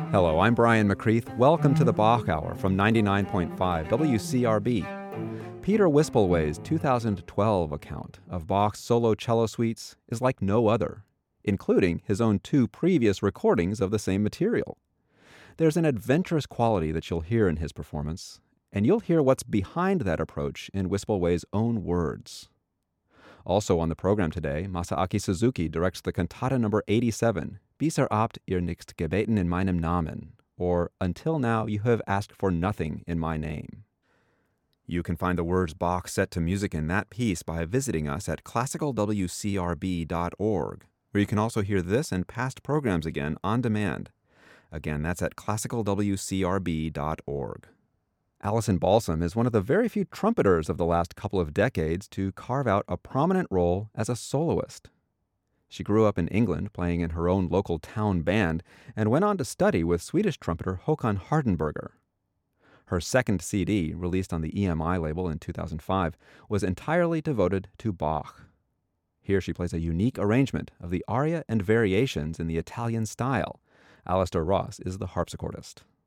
Hello, I'm Brian McCreath. Welcome to the Bach Hour from 99.5 WCRB. Peter Wispelwey's 2012 account of Bach's solo cello suites is like no other, including his own two previous recordings of the same material. There's an adventurous quality that you'll hear in his performance, and you'll hear what's behind that approach in Wispelwey's own words. Also on the program today, Masaaki Suzuki directs the Cantata No. 87, Bisher habt ihr nicht gebeten in meinem Namen, or Until Now You Have Asked for Nothing in My Name. You can find the words Bach set to music in that piece by visiting us at classicalwcrb.org, where you can also hear this and past programs again on demand. Again, that's at classicalwcrb.org. Alison Balsam is one of the very few trumpeters of the last couple of decades to carve out a prominent role as a soloist. She grew up in England playing in her own local town band and went on to study with Swedish trumpeter Håkan Hardenberger. Her second CD, released on the EMI label in 2005, was entirely devoted to Bach. Here she plays a unique arrangement of the aria and variations in the Italian style. Alistair Ross is the harpsichordist.